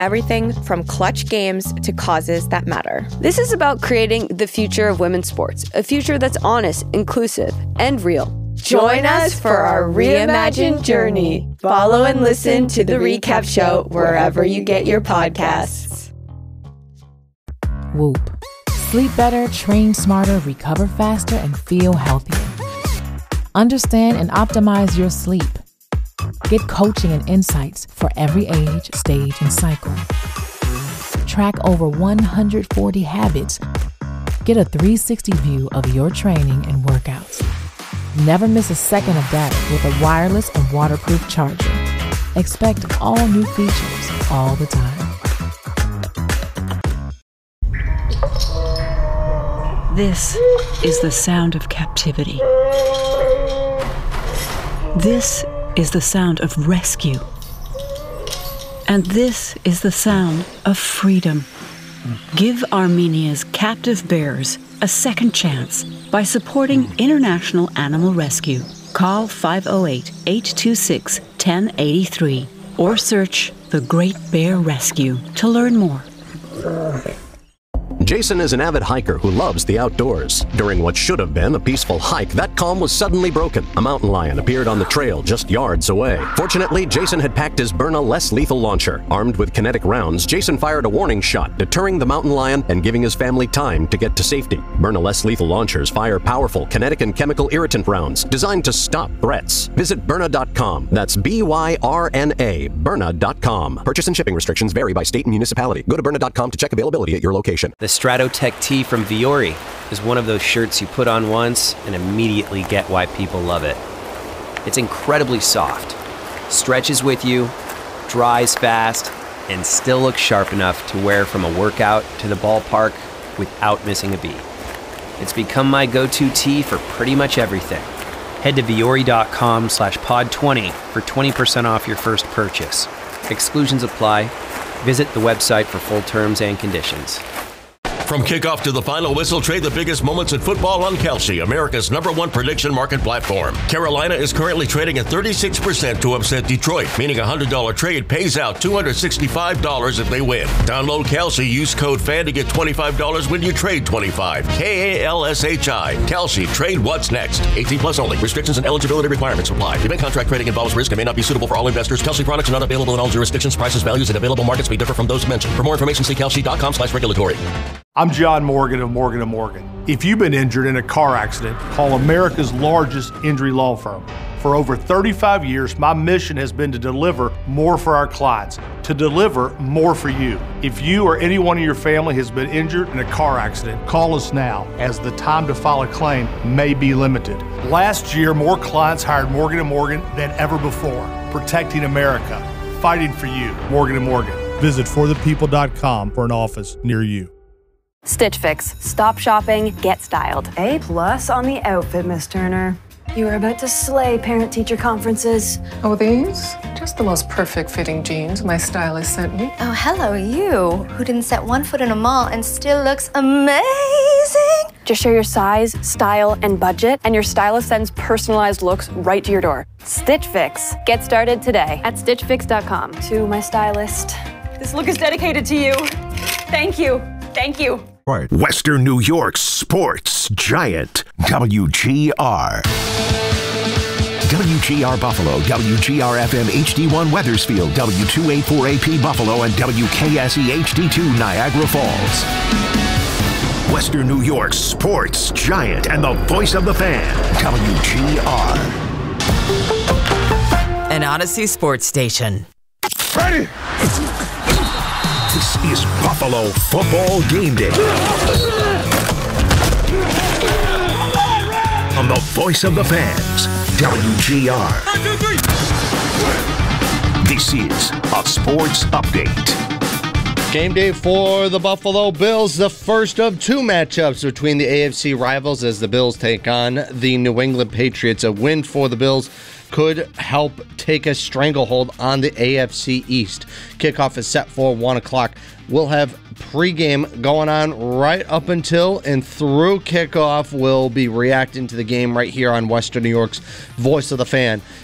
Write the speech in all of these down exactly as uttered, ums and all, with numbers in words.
everything from clutch games to causes that matter. This is about creating the future of women's sports, a future that's honest, inclusive, and real. Join us for our reimagined journey. Follow and listen to The Recap Show wherever you get your podcasts. Whoop. Sleep better, train smarter, recover faster, and feel healthier. Understand and optimize your sleep. Get coaching and insights for every age, stage, and cycle. Track over one hundred forty habits. Get a three sixty view of your training and workouts. Never miss a second of data with a wireless and waterproof charger. Expect all new features all the time. This is the sound of captivity. This is the sound of rescue. And this is the sound of freedom. Give Armenia's captive bears a second chance by supporting International Animal Rescue. Call five oh eight, eight two six, one oh eight three or search The Great Bear Rescue to learn more. Jason is an avid hiker who loves the outdoors. During what should have been a peaceful hike, that calm was suddenly broken. A mountain lion appeared on the trail just yards away. Fortunately, Jason had packed his Byrna less lethal launcher. Armed with kinetic rounds, Jason fired a warning shot, deterring the mountain lion and giving his family time to get to safety. Byrna less lethal launchers fire powerful kinetic and chemical irritant rounds designed to stop threats. Visit Byrna dot com. That's B Y R N A, Byrna dot com. Purchase and shipping restrictions vary by state and municipality. Go to Byrna dot com to check availability at your location. The Stratotech tee from Viore is one of those shirts you put on once and immediately get why people love it. It's incredibly soft, stretches with you, dries fast, and still looks sharp enough to wear from a workout to the ballpark without missing a beat. It's become my go-to tee for pretty much everything. Head to Viore dot com slash pod twenty for twenty percent off your first purchase. Exclusions apply. Visit the website for full terms and conditions. From kickoff to the final whistle, trade the biggest moments in football on Kalshi, America's number one prediction market platform. Carolina is currently trading at thirty-six percent to upset Detroit, meaning a one hundred dollars trade pays out two hundred sixty-five dollars if they win. Download Kalshi, use code FAN to get twenty-five dollars when you trade twenty-five dollars. K A L S H I. Kalshi, trade what's next. eighteen plus only. Restrictions and eligibility requirements apply. Event contract trading involves risk and may not be suitable for all investors. Kalshi products are not available in all jurisdictions. Prices, values, and available markets may differ from those mentioned. For more information, see Kalshi dot com slash regulatory. I'm John Morgan of Morgan and Morgan. If you've been injured in a car accident, call America's largest injury law firm. For over thirty-five years, my mission has been to deliver more for our clients, to deliver more for you. If you or anyone in your family has been injured in a car accident, call us now, as the time to file a claim may be limited. Last year, more clients hired Morgan and Morgan than ever before, protecting America, fighting for you. Morgan and Morgan. Visit for the people dot com for an office near you. Stitch Fix. Stop shopping, get styled. A plus on the outfit, Miss Turner. You are about to slay parent-teacher conferences. Oh, these? Just the most perfect fitting jeans my stylist sent me. Oh, hello, you, who didn't set one foot in a mall and still looks amazing. Just share your size, style, and budget, and your stylist sends personalized looks right to your door. Stitch Fix. Get started today at stitch fix dot com. To my stylist. This look is dedicated to you. Thank you. Thank you. Right. Western New York's sports giant, W G R. W G R Buffalo, W G R F M H D one Wethersfield, W two eighty-four A P Buffalo, and W K S E H D two Niagara Falls. Western New York's sports giant and the voice of the fan, W G R. An Odyssey sports station. Ready! This is Buffalo Football Game Day. On the voice of the fans, W G R. This is a sports update. Game day for the Buffalo Bills, the first of two matchups between the A F C rivals as the Bills take on the New England Patriots. A win for the Bills could help take a stranglehold on the A F C East. Kickoff is set for one o'clock. We'll have pregame going on right up until and through kickoff. We'll be reacting to the game right here on Western New York's Voice of the Fan.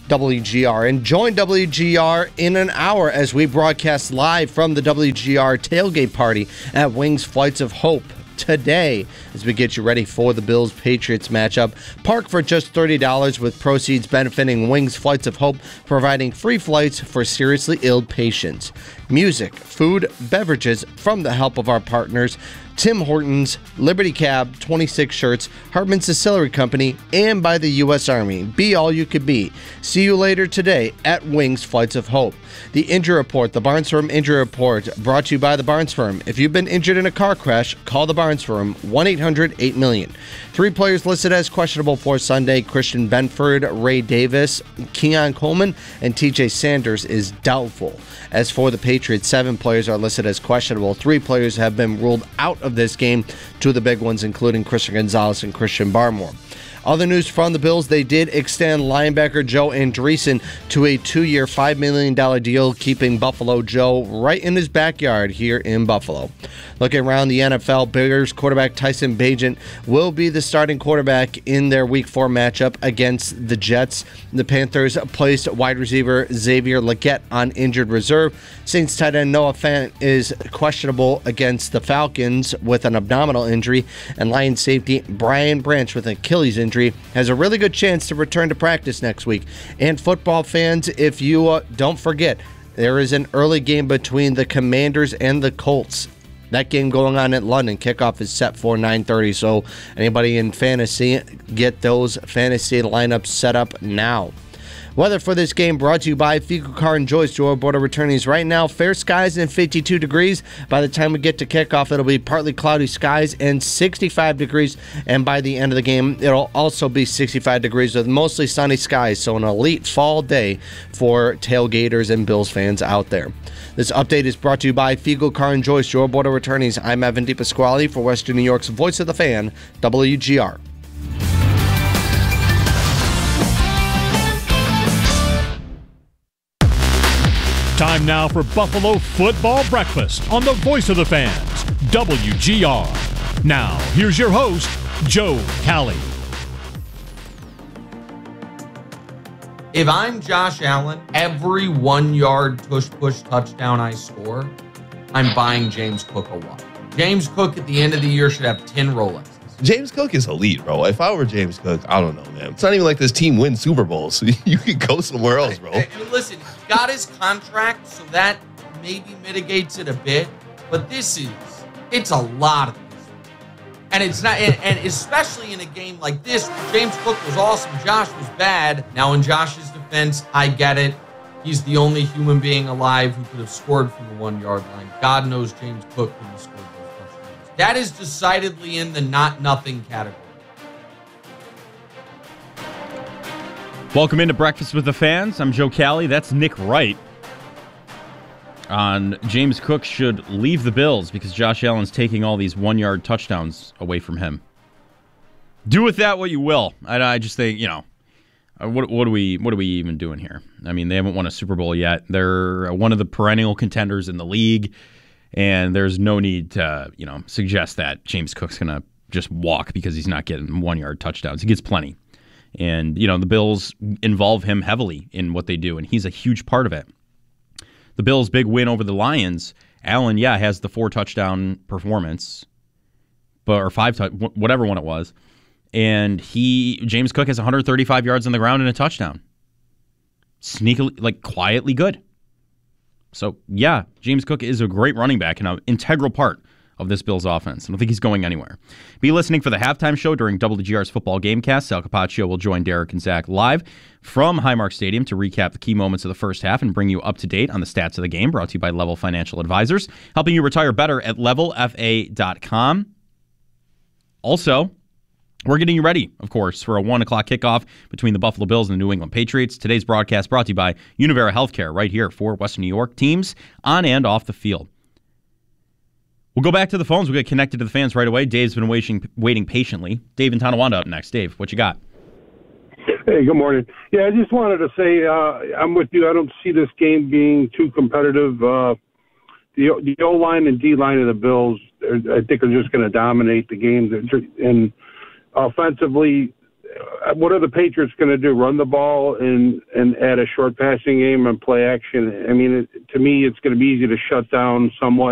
W G R. And join W G R in an hour as we broadcast live from the W G R tailgate party at Wings Flights of Hope today as we get you ready for the Bills-Patriots matchup. Park for just thirty dollars with proceeds benefiting Wings Flights of Hope, providing free flights for seriously ill patients. Music, food, beverages from the help of our partners, Tim Hortons, Liberty Cab, twenty-six Shirts, Hartman's Distillery Company, and by the U S Army. Be all you could be. See you later today at Wings Flights of Hope. The Injury Report, the Barnes Firm Injury Report, brought to you by the Barnes Firm. If you've been injured in a car crash, call the Barnes Firm, one eight hundred eight million. Three players listed as questionable for Sunday: Christian Benford, Ray Davis, Keon Coleman, and T J Sanders is doubtful. As for the Patriots, seven players are listed as questionable. Three players have been ruled out of this game. Two of the big ones, including Christian Gonzalez and Christian Barmore. Other news from the Bills, they did extend linebacker Joe Andreessen to a two-year, five million dollars deal, keeping Buffalo Joe right in his backyard here in Buffalo. Looking around the N F L, Bears quarterback Tyson Bagent will be the starting quarterback in their Week four matchup against the Jets. The Panthers placed wide receiver Xavier Legette on injured reserve. Saints tight end Noah Fant is questionable against the Falcons with an abdominal injury, and Lions safety Brian Branch with an Achilles injury has a really good chance to return to practice next week. And football fans, if you uh, don't forget, there is an early game between the Commanders and the Colts. That game going on at London. Kickoff is set for nine thirty, so anybody in fantasy, get those fantasy lineups set up now. Weather for this game brought to you by Fico Car and Joyce, Joy Border returnees. Right now, fair skies and fifty-two degrees. By the time we get to kickoff, it'll be partly cloudy skies and sixty-five degrees. And by the end of the game, it'll also be sixty-five degrees with mostly sunny skies. So an elite fall day for tailgaters and Bills fans out there. This update is brought to you by Fico Car and Joyce, Joy Border returnees. I'm Evan DePasquale for Western New York's Voice of the Fan, W G R. Time now for Buffalo Football Breakfast on the Voice of the Fans, W G R. Now, here's your host, Joe Cali. If I'm Josh Allen, every one-yard tush-push touchdown I score, I'm buying James Cook a watch. James Cook at the end of the year should have ten Rolexes. James Cook is elite, bro. If I were James Cook, I don't know, man. It's not even like this team wins Super Bowls. So you could go somewhere else, bro. And, and listen, he got his contract, so that maybe mitigates it a bit. But this is, it's a lot of this. And it's not, and, and especially in a game like this, where James Cook was awesome, Josh was bad. Now, in Josh's defense, I get it. He's the only human being alive who could have scored from the one-yard line. God knows James Cook could have scored. That is decidedly in the not nothing category. Welcome into Breakfast with the Fans. I'm Joe Cali. That's Nick Wright. On James Cook should leave the Bills because Josh Allen's taking all these one-yard touchdowns away from him. Do with that what you will. I, I just think, you know, what, what are we what are we even doing here? I mean, they haven't won a Super Bowl yet. They're one of the perennial contenders in the league. And there's no need to, you know, suggest that James Cook's going to just walk because he's not getting one-yard touchdowns. He gets plenty. And, you know, the Bills involve him heavily in what they do, and he's a huge part of it. The Bills' big win over the Lions, Allen, yeah, has the four-touchdown performance, but or five, whatever one it was. And he, James Cook has one hundred thirty-five yards on the ground and a touchdown. Sneakily, like, quietly good. So, yeah, James Cook is a great running back and an integral part of this Bills offense. I don't think he's going anywhere. Be listening for the halftime show during W G R's Football Gamecast. Sal Capaccio will join Derek and Zach live from Highmark Stadium to recap the key moments of the first half and bring you up to date on the stats of the game, brought to you by Level Financial Advisors, helping you retire better at level f a dot com. Also, we're getting you ready, of course, for a one o'clock kickoff between the Buffalo Bills and the New England Patriots. Today's broadcast brought to you by Univera Healthcare right here for Western New York teams on and off the field. We'll go back to the phones. We'll get connected to the fans right away. Dave's been waiting waiting patiently. Dave in Tonawanda up next. Dave, what you got? Hey, good morning. Yeah, I just wanted to say uh, I'm with you. I don't see this game being too competitive. Uh, the the O-line and D-line of the Bills, I think, are just going to dominate the game. And offensively, what are the Patriots going to do? Run the ball and, and add a short passing game and play action? I mean, it, to me, it's going to be easy to shut down somewhat